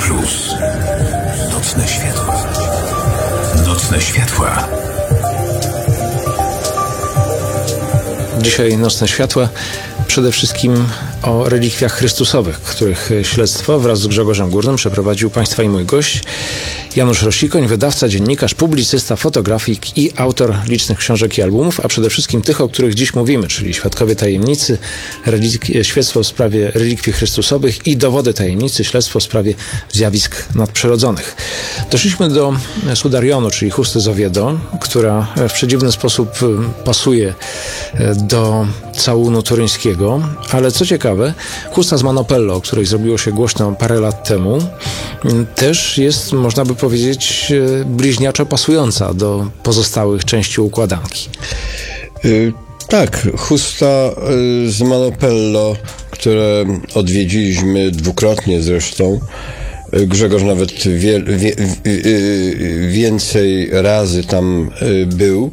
Plus. Nocne światła. Nocne światła. Dzisiaj Nocne Światła przede wszystkim o relikwiach chrystusowych, których śledztwo wraz z Grzegorzem Górnym przeprowadził Państwa i mój gość Janusz Rosikoń, wydawca, dziennikarz, publicysta, fotografik i autor licznych książek i albumów, a przede wszystkim tych, o których dziś mówimy, czyli Świadkowie Tajemnicy, śledztwo w sprawie relikwii chrystusowych i Dowody Tajemnicy, śledztwo w sprawie zjawisk nadprzyrodzonych. Doszliśmy do Sudarionu, czyli chusty z Oviedo, która w przedziwny sposób pasuje do całunu toruńskiego, ale co ciekawe, chusta z Manopello, o której zrobiło się głośno parę lat temu, też jest, można by powiedzieć, bliźniaczo pasująca do pozostałych części układanki. Tak, chusta z Manopello, które odwiedziliśmy dwukrotnie zresztą. Grzegorz nawet więcej razy tam był,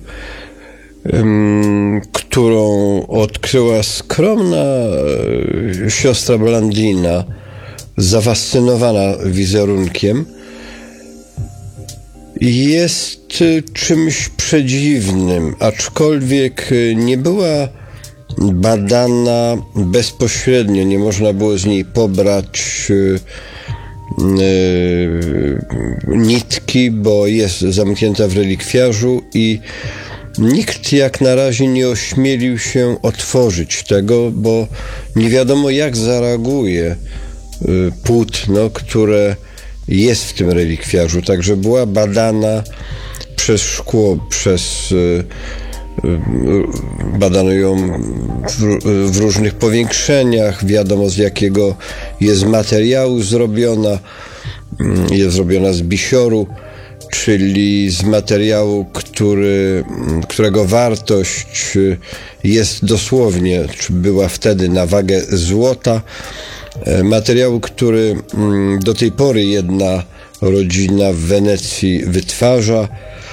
którą odkryła skromna siostra Blandina, zafascynowana wizerunkiem. Jest czymś przedziwnym, aczkolwiek nie była badana bezpośrednio, nie można było z niej pobrać nitki, bo jest zamknięta w relikwiarzu i nikt jak na razie nie ośmielił się otworzyć tego, bo nie wiadomo, jak zareaguje płótno, które jest w tym relikwiarzu. Także była badana przez szkło, badano ją w różnych powiększeniach, wiadomo z jakiego jest materiału zrobiona. Jest zrobiona z bisioru, czyli z materiału, którego wartość jest dosłownie, czy była wtedy na wagę złota. Materiału, który do tej pory jedna rodzina w Wenecji wytwarza.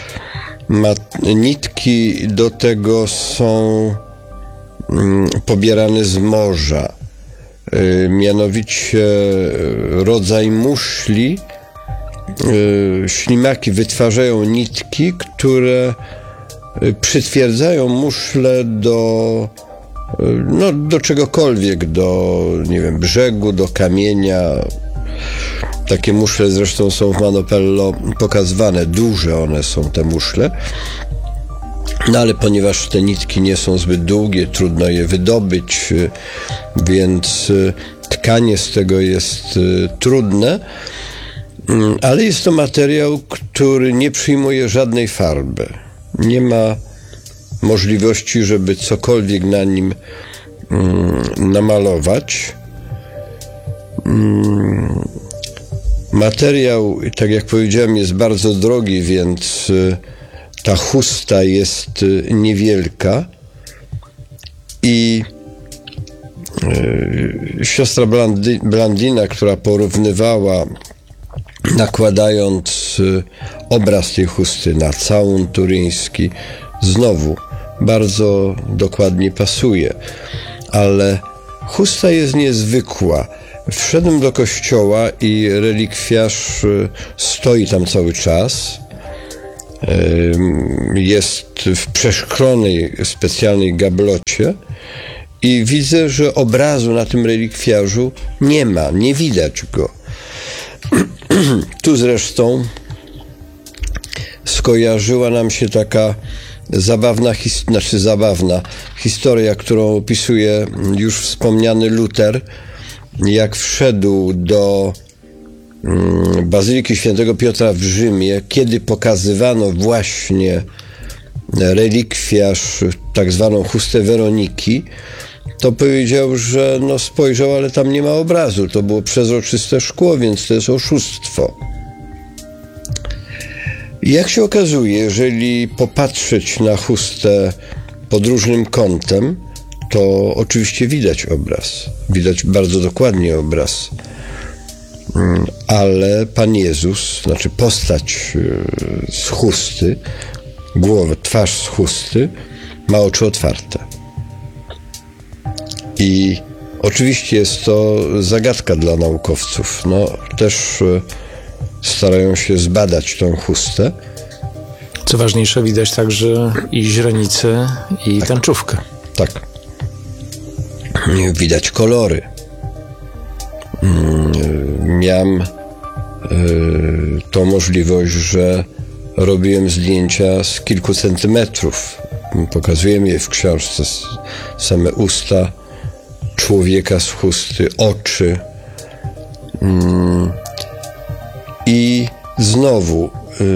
Nitki do tego są pobierane z morza. Mianowicie rodzaj muszli. Ślimaki wytwarzają nitki, które przytwierdzają muszle do czegokolwiek, do, nie wiem, brzegu, do kamienia. Takie muszle zresztą są w Manopello pokazywane, duże one są te muszle. No ale ponieważ te nitki nie są zbyt długie, trudno je wydobyć, więc tkanie z tego jest trudne, ale jest to materiał, który nie przyjmuje żadnej farby. Nie ma możliwości, żeby cokolwiek na nim namalować. Materiał, tak jak powiedziałem, jest bardzo drogi, więc ta chusta jest niewielka i siostra Blandina, która porównywała, nakładając obraz tej chusty na całun turyński, znowu bardzo dokładnie pasuje, ale chusta jest niezwykła. Wszedłem do kościoła i relikwiarz stoi tam cały czas. Jest w przeszklonej specjalnej gablocie i widzę, że obrazu na tym relikwiarzu nie ma, nie widać go. Tu zresztą skojarzyła nam się taka zabawna historia, którą opisuje już wspomniany Luter, jak wszedł do Bazyliki Świętego Piotra w Rzymie, kiedy pokazywano właśnie relikwiarz, tak zwaną chustę Weroniki, to powiedział, że spojrzał, ale tam nie ma obrazu. To było przezroczyste szkło, więc to jest oszustwo. I jak się okazuje, jeżeli popatrzeć na chustę pod różnym kątem, to oczywiście widać obraz. Widać bardzo dokładnie obraz. Ale Pan Jezus, znaczy postać z chusty, twarz z chusty, ma oczy otwarte. I Oczywiście jest to zagadka dla naukowców. No, też starają się zbadać tą chustę. Co ważniejsze, widać także i źrenicę, i tęczówkę. Tak. Widać kolory. Miałem tą możliwość, że robiłem zdjęcia z kilku centymetrów. Pokazujemy je w książce. Same usta człowieka z chusty, oczy. I znowu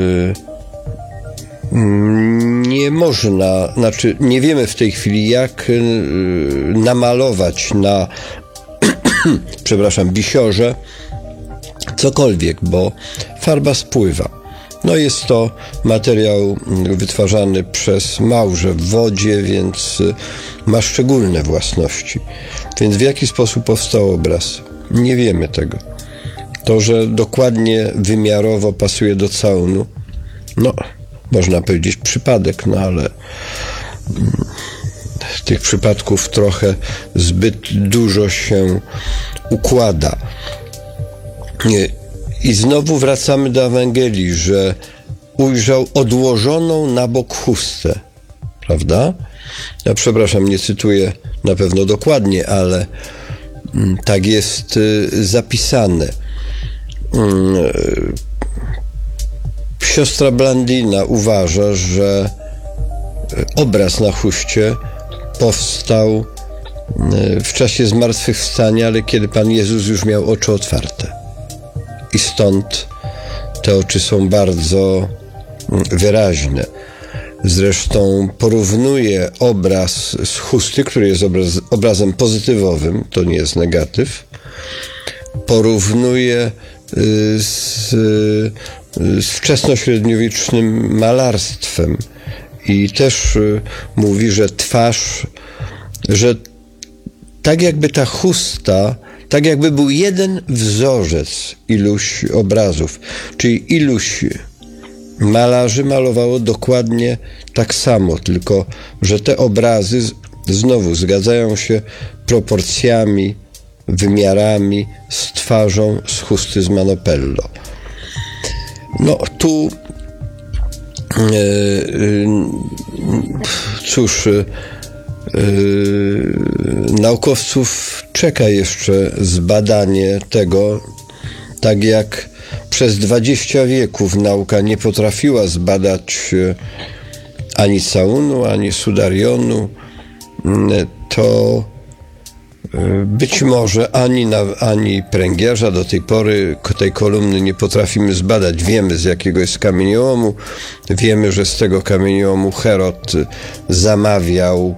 nie można, znaczy nie wiemy w tej chwili, jak namalować na bisiorze cokolwiek, bo farba spływa. No jest to materiał wytwarzany przez małże w wodzie, więc ma szczególne własności. Więc w jaki sposób powstał obraz? Nie wiemy tego. To, że dokładnie wymiarowo pasuje do całunu, no można powiedzieć przypadek, no ale tych przypadków trochę zbyt dużo się układa. I znowu wracamy do Ewangelii, że ujrzał odłożoną na bok chustę, prawda? Ja przepraszam, nie cytuję na pewno dokładnie, ale tak jest zapisane. Siostra Blandina uważa, że obraz na chuście powstał w czasie zmartwychwstania, ale kiedy Pan Jezus już miał oczy otwarte. I stąd te oczy są bardzo wyraźne. Zresztą porównuje obraz z chusty, który jest obrazem pozytywowym, to nie jest negatyw. Porównuje z wczesnośredniowiecznym malarstwem i też mówi, że twarz, że tak jakby ta chusta, tak jakby był jeden wzorzec iluś obrazów, czyli iluś malarzy malowało dokładnie tak samo, tylko że te obrazy znowu zgadzają się proporcjami, wymiarami z twarzą z chusty z Manopello. No tu cóż, naukowców czeka jeszcze zbadanie tego, tak jak przez 20 wieków nauka nie potrafiła zbadać ani całunu, ani sudarionu, to być może ani pręgierza do tej pory tej kolumny nie potrafimy zbadać. Wiemy, z jakiego jest kamieniołomu. Wiemy, że z tego kamieniołomu Herod zamawiał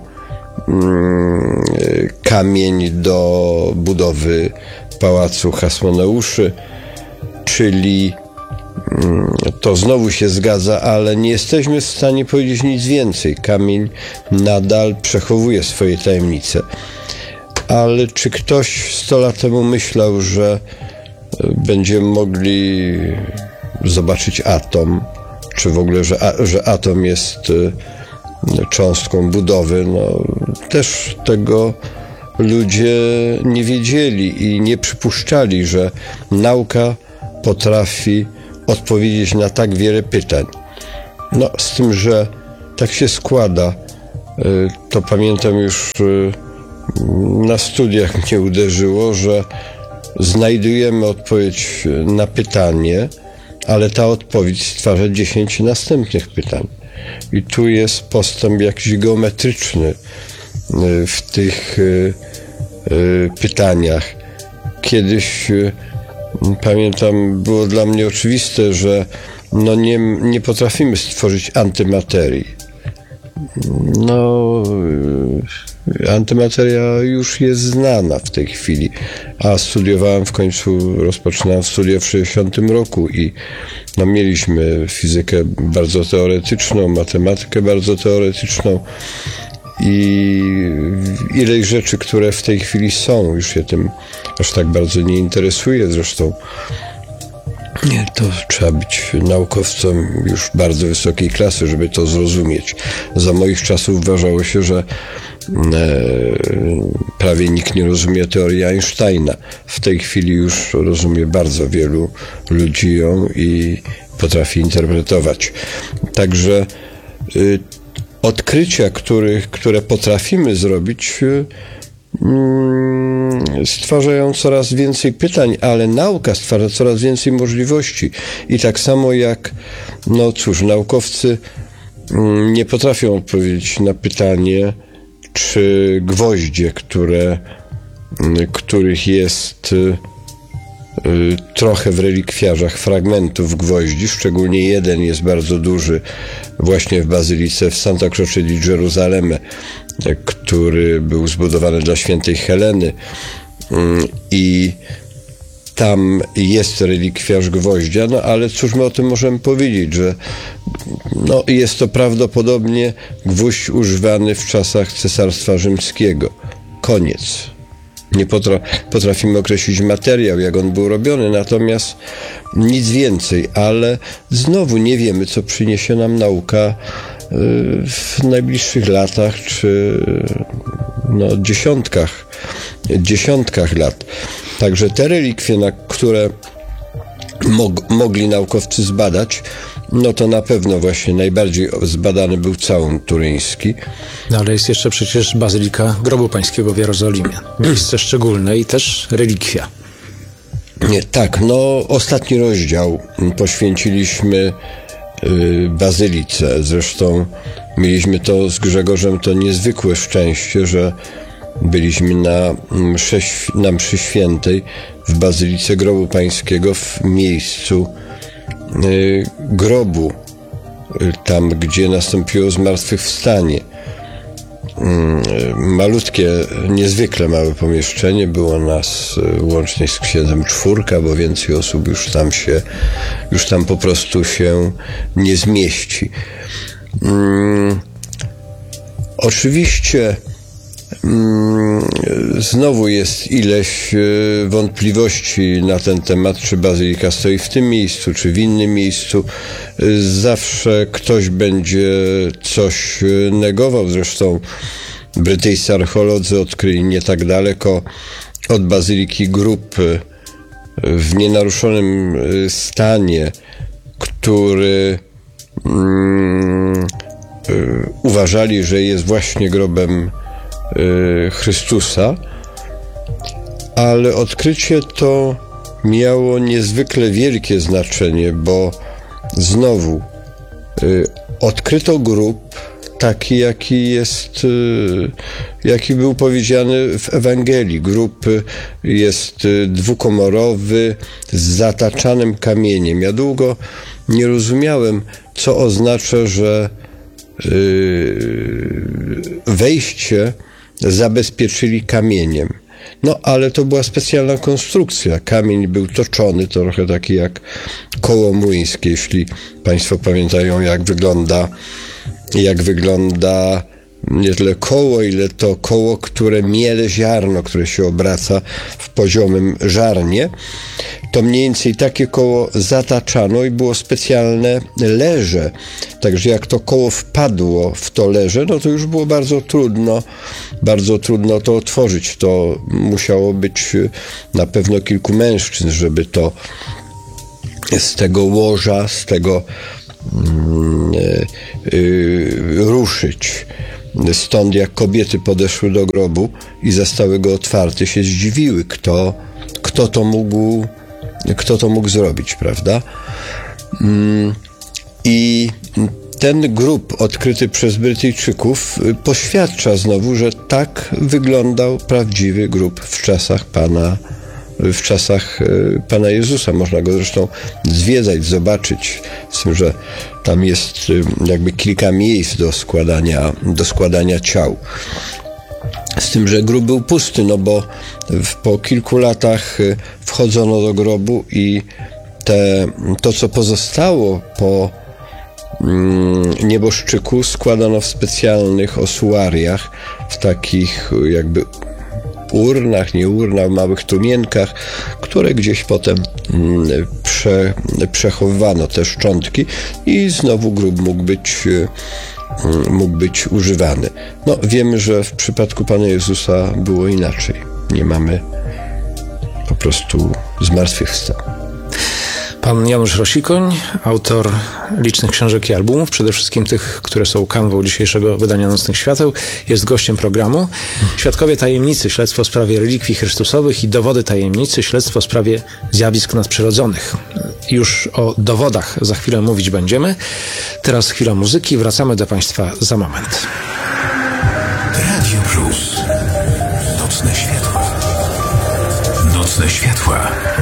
kamień do budowy pałacu Hasmoneuszy, czyli to znowu się zgadza, ale nie jesteśmy w stanie powiedzieć nic więcej. Kamień nadal przechowuje swoje tajemnice. Ale czy ktoś 100 lat temu myślał, że będziemy mogli zobaczyć atom, czy w ogóle, że atom jest cząstką budowy? No, też tego ludzie nie wiedzieli i nie przypuszczali, że nauka potrafi odpowiedzieć na tak wiele pytań. No, z tym, że tak się składa, to pamiętam już na studiach mnie uderzyło, że znajdujemy odpowiedź na pytanie, ale ta odpowiedź stwarza 10 następnych pytań. I tu jest postęp jakiś geometryczny w tych pytaniach. Kiedyś pamiętam, było dla mnie oczywiste, że no nie potrafimy stworzyć antymaterii. No, antymateria już jest znana w tej chwili, a studiowałem rozpoczynałem studia w 60 roku i no, mieliśmy fizykę bardzo teoretyczną, matematykę bardzo teoretyczną i ileś rzeczy, które w tej chwili są, już się tym aż tak bardzo nie interesuje. Zresztą Nie, to trzeba być naukowcem już bardzo wysokiej klasy, żeby to zrozumieć. Za moich czasów uważało się, że prawie nikt nie rozumie teorii Einsteina. W tej chwili już rozumie bardzo wielu ludzi ją i potrafi interpretować. Także odkrycia, które potrafimy zrobić, stwarzają coraz więcej pytań, ale nauka stwarza coraz więcej możliwości. I tak samo jak, naukowcy nie potrafią odpowiedzieć na pytanie, czy gwoździe, których jest trochę w relikwiarzach fragmentów gwoździ, szczególnie jeden jest bardzo duży właśnie w bazylice w Santa Croce di Gerusalemme, który był zbudowany dla świętej Heleny, i tam jest relikwiarz gwoździa, ale cóż my o tym możemy powiedzieć, że jest to prawdopodobnie gwóźdź używany w czasach Cesarstwa Rzymskiego. Koniec. Nie potrafimy określić materiał, jak on był robiony, natomiast nic więcej, ale znowu nie wiemy, co przyniesie nam nauka w najbliższych latach, czy dziesiątkach lat. Także te relikwie, na które mogli naukowcy zbadać, to na pewno właśnie najbardziej zbadany był całun turyński. Ale jest jeszcze przecież Bazylika Grobu Pańskiego w Jerozolimie. Miejsce szczególne i też relikwia. Tak, ostatni rozdział poświęciliśmy Bazylice. Zresztą mieliśmy to z Grzegorzem to niezwykłe szczęście, że byliśmy na mszy świętej w Bazylice Grobu Pańskiego w miejscu grobu, tam gdzie nastąpiło zmartwychwstanie. Malutkie, niezwykle małe pomieszczenie, było nas łącznie z księdzem 4, bo więcej osób już tam po prostu się nie zmieści. Oczywiście znowu jest ileś wątpliwości na ten temat, czy bazylika stoi w tym miejscu, czy w innym miejscu. Zawsze ktoś będzie coś negował. Zresztą brytyjscy archeolodzy odkryli nie tak daleko od bazyliki grób w nienaruszonym stanie, który uważali, że jest właśnie grobem Chrystusa, ale odkrycie to miało niezwykle wielkie znaczenie, bo znowu odkryto grób taki, jaki był powiedziany w Ewangelii. Grób jest dwukomorowy z zataczanym kamieniem. Ja długo nie rozumiałem, co oznacza, że wejście zabezpieczyli kamieniem. Ale to była specjalna konstrukcja. Kamień był toczony, trochę taki jak koło młyńskie, jeśli Państwo pamiętają, jak wygląda nie tyle koło, ile to koło, które miele ziarno, które się obraca w poziomym żarnie. To mniej więcej takie koło zataczano i było specjalne leże. Także jak to koło wpadło w to leże, to już było bardzo trudno to otworzyć. To musiało być na pewno kilku mężczyzn, żeby to z tego łoża, z tego ruszyć. Stąd jak kobiety podeszły do grobu i zastały go otwarty, się zdziwiły, kto to mógł zrobić, prawda? I ten grób odkryty przez Brytyjczyków poświadcza znowu, że tak wyglądał prawdziwy grób w czasach Pana Jezusa. Można go zresztą zwiedzać, zobaczyć, z tym, że tam jest jakby kilka miejsc do składania ciał. Z tym, że grób był pusty, bo po kilku latach wchodzono do grobu i to, co pozostało po nieboszczyku, składano w specjalnych osuariach, w takich jakby urnach, nie urnach, małych trumienkach, które gdzieś potem przechowywano te szczątki i znowu grób mógł być używany. No, wiemy, że w przypadku Pana Jezusa było inaczej. Nie mamy, po prostu zmartwychwstał. Pan Janusz Rosikoń, autor licznych książek i albumów, przede wszystkim tych, które są kanwą dzisiejszego wydania Nocnych Świateł, jest gościem programu. Świadkowie tajemnicy, śledztwo w sprawie relikwii chrystusowych i dowody tajemnicy, śledztwo w sprawie zjawisk nadprzyrodzonych. Już o dowodach za chwilę mówić będziemy. Teraz chwila muzyki, wracamy do Państwa za moment. Radio Plus. Nocne światła. Nocne światła.